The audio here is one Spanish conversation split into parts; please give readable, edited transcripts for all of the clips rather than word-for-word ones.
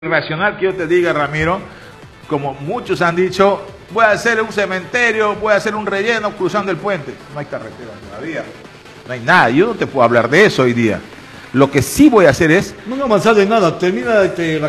Racional que yo te diga, Ramiro, como muchos han dicho, voy a hacer un cementerio, voy a hacer un relleno cruzando el puente. No hay carretera todavía, no hay nada, yo no te puedo hablar de eso hoy día. Lo que sí voy a hacer es... No han avanzado en nada, termina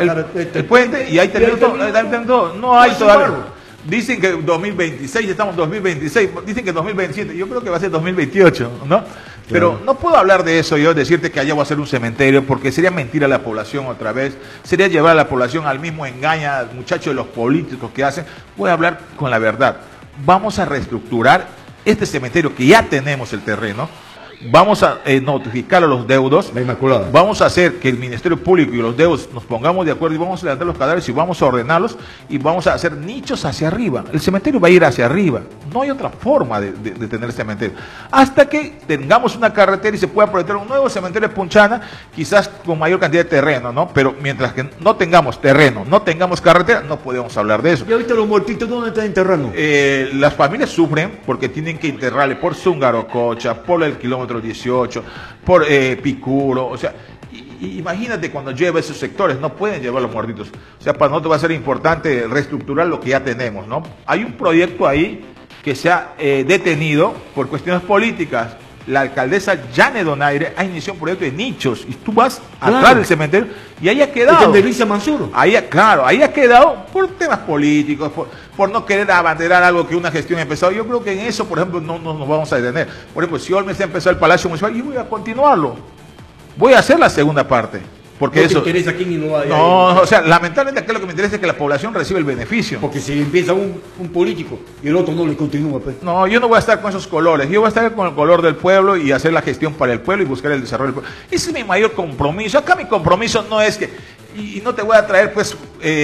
el puente y ahí terminó todo, no hay todavía. Dicen que 2026, estamos en 2026, dicen que 2027, yo creo que va a ser 2028, ¿no? Pero no puedo hablar de eso yo, decirte que allá voy a hacer un cementerio, porque sería mentir a la población otra vez, sería llevar a la población al mismo engaño, al muchacho de los políticos que hacen. Voy a hablar con la verdad. Vamos a reestructurar este cementerio que ya tenemos el terreno. Vamos a notificar a los deudos, vamos a hacer que el Ministerio Público y los deudos nos pongamos de acuerdo y vamos a levantar los cadáveres y vamos a ordenarlos y vamos a hacer nichos hacia arriba. El cementerio va a ir hacia arriba, no hay otra forma de tener cementerio. Hasta que tengamos una carretera y se pueda proyectar un nuevo cementerio de Punchana, quizás con mayor cantidad de terreno, ¿no? Pero mientras que no tengamos terreno, no tengamos carretera, no podemos hablar de eso. ¿Y ahorita los muertitos dónde están enterrando? Las familias sufren porque tienen que enterrarle por Zungarococha, por el kilómetro 18, por Picuro, o sea, imagínate cuando lleva esos sectores, no pueden llevar los muertitos. O sea, para nosotros va a ser importante reestructurar lo que ya tenemos, ¿no? Hay un proyecto ahí que se ha detenido por cuestiones políticas. La alcaldesa Yane Donaire ha iniciado un proyecto de nichos y tú vas atrás del cementerio y ahí ha quedado. ¿De Luisa Mansur? Ahí ha quedado por temas políticos, por no querer abanderar algo que una gestión ha empezado. Yo creo que en eso, por ejemplo, no nos vamos a detener. Por ejemplo, si Olmes ha empezado el Palacio Municipal, yo voy a continuarlo. Voy a hacer la segunda parte. Porque ¿No eso, te interesa quién y no vaya? No, o sea, lamentablemente aquí lo que me interesa es que la población reciba el beneficio. Porque si empieza un político y el otro no le continúa, pues. No, yo no voy a estar con esos colores, yo voy a estar con el color del pueblo y hacer la gestión para el pueblo y buscar el desarrollo del pueblo. Ese es mi mayor compromiso. Acá mi compromiso no es que, y no te voy a traer pues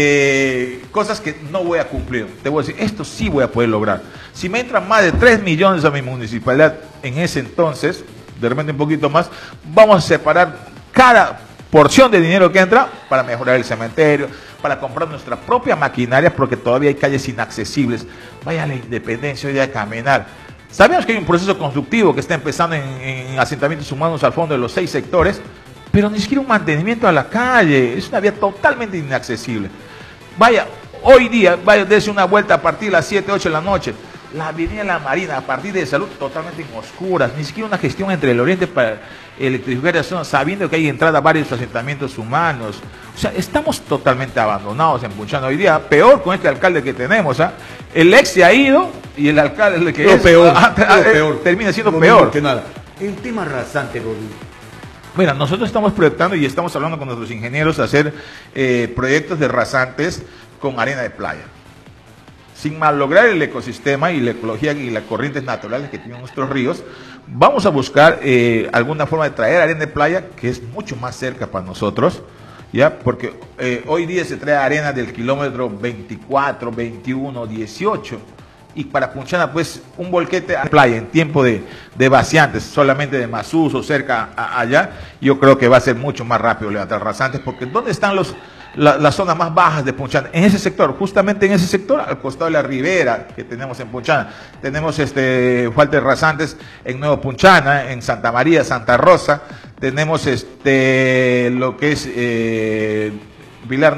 cosas que no voy a cumplir. Te voy a decir, esto sí voy a poder lograr. Si me entran más de 3 millones a mi municipalidad en ese entonces, de repente un poquito más, vamos a separar cada porción de dinero que entra para mejorar el cementerio, para comprar nuestra propia maquinaria, porque todavía hay calles inaccesibles. Vaya a la Independencia hoy a caminar. Sabemos que hay un proceso constructivo que está empezando en asentamientos humanos al fondo de los 6 sectores, pero ni siquiera un mantenimiento a la calle. Es una vía totalmente inaccesible. Vaya, hoy día, vaya, dése una vuelta a partir de las 7, 8 de la noche. La avenida La Marina, a partir de Salud, totalmente en oscuras, ni siquiera una gestión entre el oriente para electrificar la zona, sabiendo que hay entrada a varios asentamientos humanos. O sea, estamos totalmente abandonados en Punchana hoy día, peor con este alcalde que tenemos, ¿ah? El ex se ha ido y el alcalde el que es peor, termina siendo peor. Que nada. El tema rasante, Rodrigo. Mira, nosotros estamos proyectando y estamos hablando con nuestros ingenieros de hacer proyectos de rasantes con arena de playa, sin malograr el ecosistema y la ecología y las corrientes naturales que tienen nuestros ríos. Vamos a buscar alguna forma de traer arena de playa que es mucho más cerca para nosotros, ya, porque hoy día se trae arena del kilómetro 24, 21, 18, y para Punchana pues un volquete a playa en tiempo de vaciantes, solamente de Masuso, cerca allá, yo creo que va a ser mucho más rápido levantar rasantes, porque ¿dónde están las zonas más bajas de Punchana? En ese sector, justamente en ese sector, al costado de la ribera que tenemos en Punchana. Tenemos falta de rasantes en Nuevo Punchana, en Santa María, Santa Rosa. Tenemos lo que es Pilar